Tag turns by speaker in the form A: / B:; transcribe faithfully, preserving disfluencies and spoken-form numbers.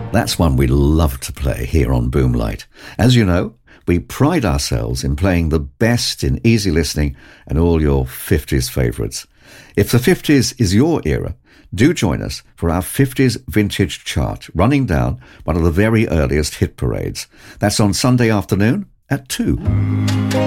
A: That's one we love to play here on Boomlight. As you know, we pride ourselves in playing the best in easy listening and all your fifties favourites. If the fifties is your era, do join us for our fifties Vintage Chart, running down one of the very earliest hit parades. That's on Sunday afternoon at two.